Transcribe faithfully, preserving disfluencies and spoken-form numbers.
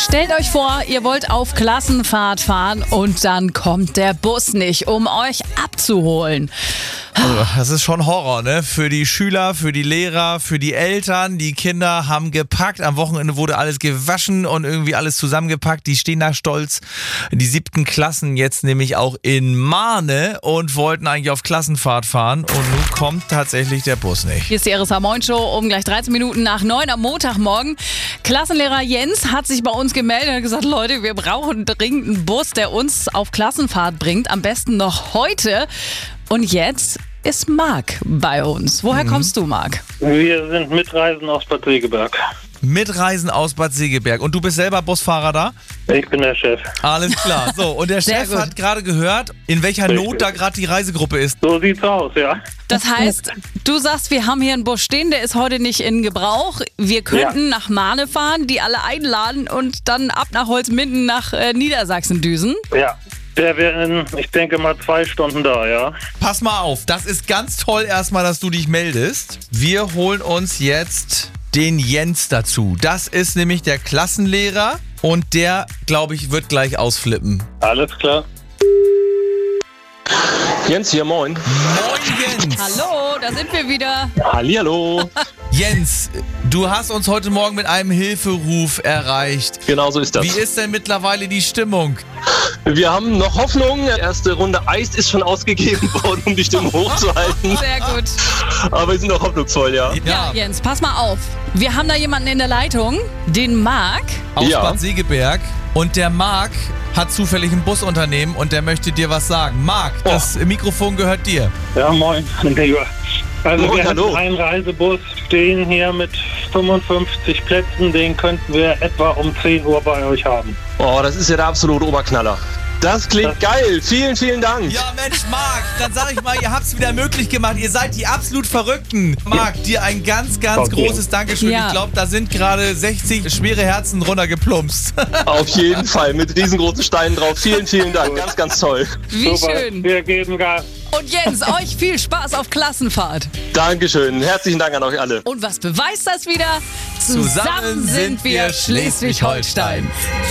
Stellt euch vor, ihr wollt auf Klassenfahrt fahren und dann kommt der Bus nicht, um euch abzuholen. Also, das ist schon Horror, ne? Für die Schüler, für die Lehrer, für die Eltern. Die Kinder haben gepackt. Am Wochenende wurde alles gewaschen und irgendwie alles zusammengepackt. Die stehen da stolz. Die siebten Klassen jetzt nämlich auch in Mahne und wollten eigentlich auf Klassenfahrt fahren. Und nun kommt tatsächlich der Bus nicht. Hier ist die R S H-Moin-Show um gleich dreizehn Minuten nach neun am Montagmorgen. Klassenlehrer Jens hat sich bei uns gemeldet und hat gesagt, Leute, wir brauchen dringend einen Bus, der uns auf Klassenfahrt bringt. Am besten noch heute. Und jetzt ist Marc bei uns. Woher mhm. kommst du, Marc? Wir sind Mitreisen aus Bad Segeberg. Mitreisen aus Bad Segeberg. Und du bist selber Busfahrer da? Ich bin der Chef. Alles klar. So, und der Chef hat gerade gehört, in welcher Richtig. Not da gerade die Reisegruppe ist. So sieht's aus, ja. Das heißt, du sagst, wir haben hier einen Bus stehen, der ist heute nicht in Gebrauch. Wir könnten ja. nach Mahne fahren, die alle einladen und dann ab nach Holzminden nach äh, Niedersachsen düsen. Ja. Der wäre in, ich denke mal, zwei Stunden da, ja. Pass mal auf, das ist ganz toll erstmal, dass du dich meldest. Wir holen uns jetzt den Jens dazu. Das ist nämlich der Klassenlehrer und der, glaube ich, wird gleich ausflippen. Alles klar. Jens hier, moin. Moin Jens. Hallo, da sind wir wieder. Hallihallo. Jens, du hast uns heute Morgen mit einem Hilferuf erreicht. Genau so ist das. Wie ist denn mittlerweile die Stimmung? Wir haben noch Hoffnung. Erste Runde Eis ist schon ausgegeben worden, um die Stimmung hochzuhalten. Sehr gut. Aber wir sind noch hoffnungsvoll, ja. Ja, Jens, pass mal auf. Wir haben da jemanden in der Leitung, den Marc. Aus Ja. Bad Segeberg. Und der Marc hat zufällig ein Busunternehmen und der möchte dir was sagen. Marc, Oh. das Mikrofon gehört dir. Ja, moin. Also Moin, wir hallo. haben einen Reisebus stehen hier mit fünfundfünfzig Plätzen. Den könnten wir etwa um zehn Uhr bei euch haben. Oh, das ist ja der absolute Oberknaller. Das klingt geil. Vielen, vielen Dank. Ja, Mensch, Marc, dann sag ich mal, ihr habt es wieder möglich gemacht. Ihr seid die absolut Verrückten. Marc, dir ein ganz, ganz Okay. großes Dankeschön. Ja. Ich glaube, da sind gerade sechzig schwere Herzen runtergeplumpst. Auf jeden Fall. Mit riesengroßen Steinen drauf. Vielen, vielen Dank. Ganz, ganz toll. Wie Super. schön. Wir geben Gas. Und Jens, euch viel Spaß auf Klassenfahrt. Dankeschön. Herzlichen Dank an euch alle. Und was beweist das wieder? Zusammen sind wir Schleswig-Holstein.